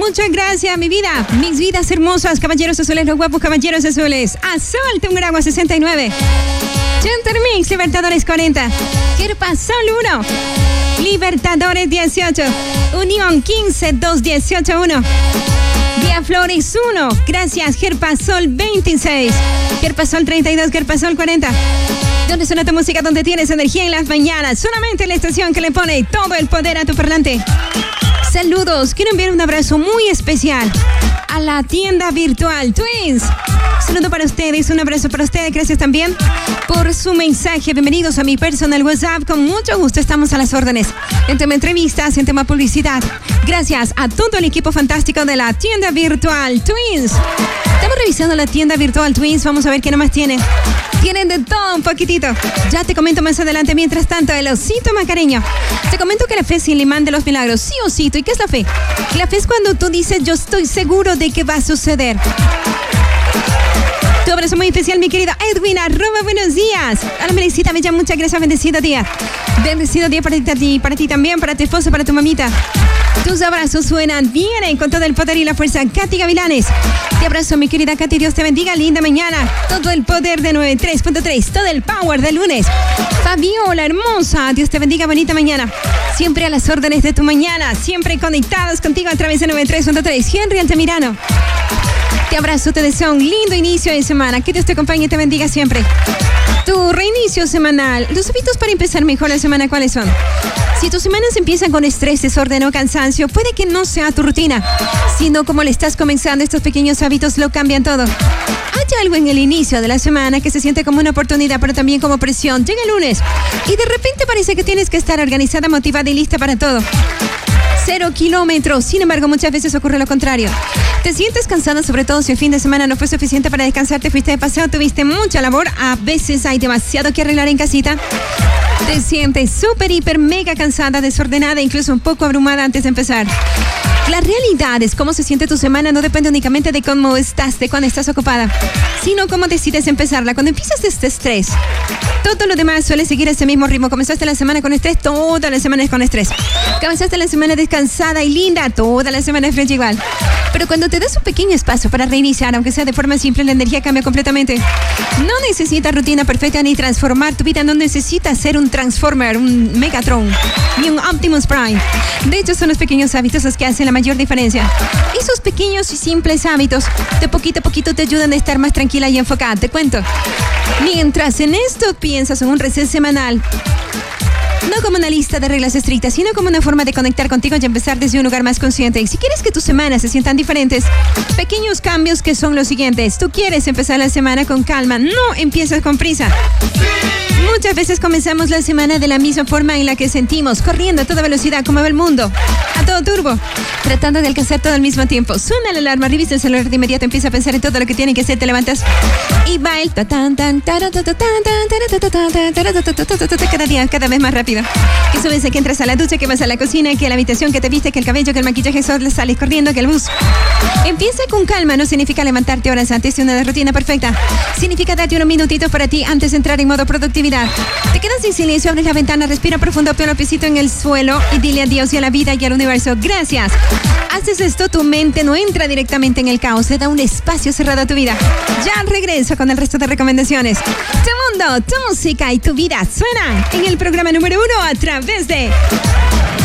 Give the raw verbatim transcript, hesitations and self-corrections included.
Muchas gracias, mi vida. Mis vidas hermosas, caballeros azules, los guapos caballeros azules. Azul, Tunguragua sesenta y nueve. Gentermix, Libertadores cuarenta. Gerpasol uno. Libertadores dieciocho. Unión quince, dos dieciocho uno. Vía Flores uno. Gracias, Gerpasol veintiséis. Gerpasol treinta y dos, Gerpasol cuarenta. ¿Dónde suena tu música? Donde tienes energía en las mañanas. Solamente la estación que le pone todo el poder a tu parlante. Saludos. Quiero enviar un abrazo muy especial a la tienda virtual Twins. Saludo para ustedes, un abrazo para ustedes. Gracias también por su mensaje. Bienvenidos a mi personal WhatsApp. Con mucho gusto estamos a las órdenes. En tema entrevistas, en tema publicidad. Gracias a todo el equipo fantástico de la tienda virtual Twins. Estamos revisando la tienda virtual Twins. Vamos a ver qué nomás tienen. Tienen de todo un poquitito. Ya te comento más adelante. Mientras tanto, el osito macareño. Te comento que la fe es el imán de los milagros. Sí, osito. ¿Y qué es la fe? La fe es cuando tú dices, yo estoy seguro de que va a suceder. Tu abrazo muy especial, mi querido Edwin. Arroba, buenos días. A la Melicita Bella, muchas gracias. Bendecido día. Bendecido día para ti, para ti también, para tu esposo, para tu mamita. Tus abrazos suenan, vienen con todo el poder y la fuerza. Katy Gavilanes. Te abrazo, mi querida Katy. Dios te bendiga. Linda mañana. Todo el poder de noventa y tres punto tres. Todo el power del lunes. Fabiola, hermosa. Dios te bendiga. Bonita mañana. Siempre a las órdenes de tu mañana. Siempre conectados contigo a través de noventa y tres punto tres. Henry Altamirano. Te abrazo, te deseo un lindo inicio de semana. Que Dios te acompañe y te bendiga siempre. Tu reinicio semanal. Los hábitos para empezar mejor la semana, ¿cuáles son? Si tus semanas empiezan con estrés, desorden o cansancio, puede que no sea tu rutina, sino como le estás comenzando, estos pequeños hábitos lo cambian todo. Hay algo en el inicio de la semana que se siente como una oportunidad, pero también como presión. Llega el lunes y de repente parece que tienes que estar organizada, motivada y lista para todo. Cero kilómetros. Sin embargo, muchas veces ocurre lo contrario. Te sientes cansada, sobre todo si el fin de semana no fue suficiente para descansar, te fuiste de paseo, tuviste mucha labor. A veces hay demasiado que arreglar en casita. Te sientes súper, hiper, mega cansada, desordenada, incluso un poco abrumada antes de empezar. La realidad es cómo se siente tu semana no depende únicamente de cómo estás, de cuándo estás ocupada, sino cómo decides empezarla. Cuando empiezas este estrés, todo lo demás suele seguir ese mismo ritmo. Comenzaste la semana con estrés, toda la semana es con estrés. Comenzaste la semana descansada y linda, toda la semana es igual. Pero cuando te das un pequeño espacio para reiniciar, aunque sea de forma simple, la energía cambia completamente. No necesitas rutina perfecta ni transformar tu vida. No necesitas ser un Transformer, un Megatron, ni un Optimus Prime. De hecho, son los pequeños hábitos los que hacen la mayor diferencia. Esos pequeños y simples hábitos, de poquito a poquito te ayudan a estar más tranquila y enfocada. Te cuento. Mientras en esto piensas en un reset semanal, no como una lista de reglas estrictas, sino como una forma de conectar contigo y empezar desde un lugar más consciente. Y si quieres que tus semanas se sientan diferentes, pequeños cambios que son los siguientes. Tú quieres empezar la semana con calma, no empiezas con prisa. Muchas veces comenzamos la semana de la misma forma en la que sentimos, corriendo a toda velocidad como va el mundo, a todo turbo, tratando de alcanzar todo al mismo tiempo. Suena la alarma, revisa el celular de inmediato, empieza a pensar en todo lo que tiene que hacer, te levantas y va el cada día, cada vez más rápido. Que subes, que entras a la ducha, que vas a la cocina, que a la habitación, que te viste, que el cabello, que el maquillaje, solo sales corriendo, que el bus. Empieza con calma, no significa levantarte horas antes de una rutina perfecta. Significa darte unos minutitos para ti antes de entrar en modo productividad. Te quedas en silencio, abres la ventana, respira profundo, pon el piecito en el suelo y dile adiós y a la vida y al universo. Gracias. Haces esto, tu mente no entra directamente en el caos, te da un espacio cerrado a tu vida. Ya regreso con el resto de recomendaciones. Tu mundo, tu música y tu vida suenan en el programa número uno a través de